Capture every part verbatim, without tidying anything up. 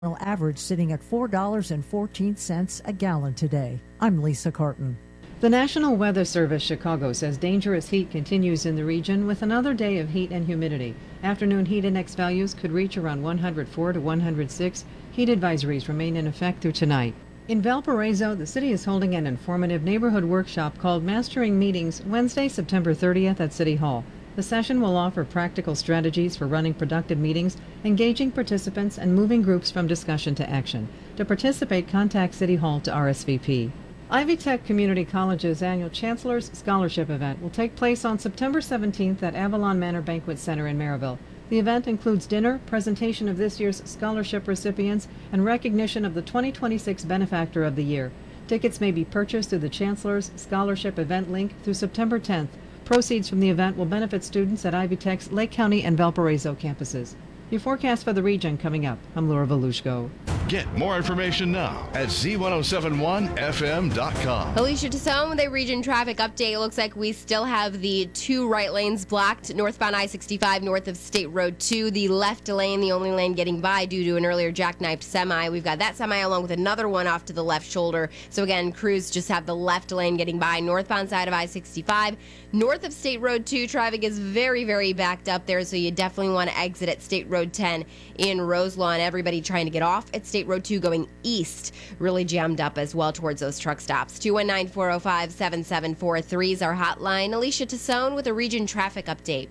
average sitting at four dollars and fourteen cents a gallon today. I'm Lisa Carton. The National Weather Service Chicago says dangerous heat continues in the region with another day of heat and humidity. Afternoon heat index values could reach around one hundred four to one hundred six. Heat advisories remain in effect through tonight. In Valparaiso, the city is holding an informative neighborhood workshop called Mastering Meetings Wednesday, September thirtieth at City Hall. The session will offer practical strategies for running productive meetings, engaging participants, and moving groups from discussion to action. To participate, contact City Hall to R S V P. Ivy Tech Community College's annual Chancellor's Scholarship event will take place on September seventeenth at Avalon Manor Banquet Center in Maryville. The event includes dinner, presentation of this year's scholarship recipients, and recognition of the twenty twenty-six Benefactor of the Year. Tickets may be purchased through the Chancellor's Scholarship event link through September tenth. Proceeds from the event will benefit students at Ivy Tech's Lake County and Valparaiso campuses. Your forecast for the region coming up. I'm Laura Volushko. Get more information now at Z ten seventy-one F M dot com. Alicia Tassone with a region traffic update. It looks like we still have the two right lanes blocked. Northbound I sixty-five north of State Road two. The left lane, the only lane getting by due to an earlier jackknifed semi. We've got that semi along with another one off to the left shoulder. So again, crews just have the left lane getting by. Northbound side of I sixty-five. North of State Road two, traffic is very, very backed up there. So you definitely want to exit at State Road ten in Roselawn. Everybody trying to get off at State Road two going east, really jammed up as well towards those truck stops. two one nine, four oh five, seven seven four three is our hotline. Alicia Tassone with a region traffic update.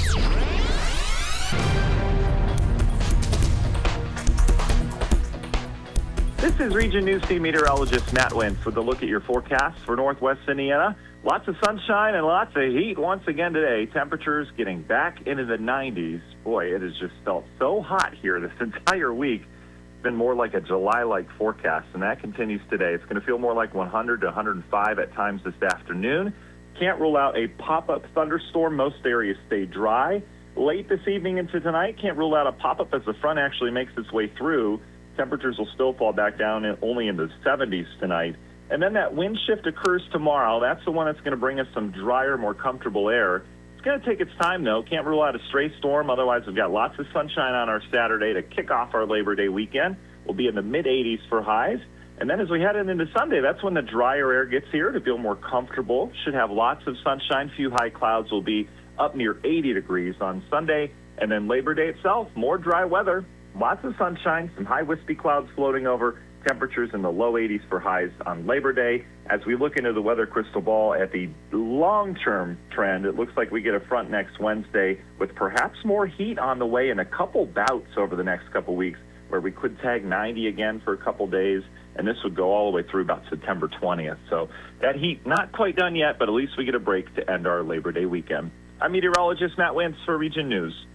This is Region News Team meteorologist Matt Wentz with a look at your forecast for Northwest Indiana. Lots of sunshine and lots of heat once again today. Temperatures getting back into the nineties. Boy, it has just felt so hot here this entire week. It's been more like a July-like forecast, and that continues today. It's going to feel more like one hundred to one hundred five at times this afternoon. Can't rule out a pop-up thunderstorm. Most areas stay dry. Late this evening into tonight, can't rule out a pop-up as the front actually makes its way through. Temperatures will still fall back down in, only in the seventies tonight. And then that wind shift occurs tomorrow. That's the one that's going to bring us some drier, more comfortable air. It's going to take its time, though. Can't rule out a stray storm. Otherwise, we've got lots of sunshine on our Saturday to kick off our Labor Day weekend. We'll be in the mid-eighties for highs. And then as we head into Sunday, that's when the drier air gets here to feel more comfortable. Should have lots of sunshine. Few high clouds. Will be up near eighty degrees on Sunday. And then Labor Day itself, more dry weather. Lots of sunshine, some high wispy clouds floating over. Temperatures in the low eighties for highs on Labor Day. As we look into the weather crystal ball at the long-term trend, it looks like we get a front next Wednesday with perhaps more heat on the way and a couple bouts over the next couple weeks where we could tag ninety again for a couple days, and this would go all the way through about September twentieth. So that heat not quite done yet, but at least we get a break to end our Labor Day weekend. I'm meteorologist Matt Wentz for Region News.